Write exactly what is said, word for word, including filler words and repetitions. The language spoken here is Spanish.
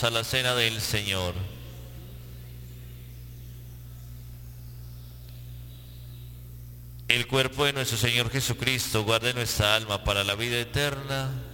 a la cena del Señor. El cuerpo de nuestro Señor Jesucristo guarde nuestra alma para la vida eterna.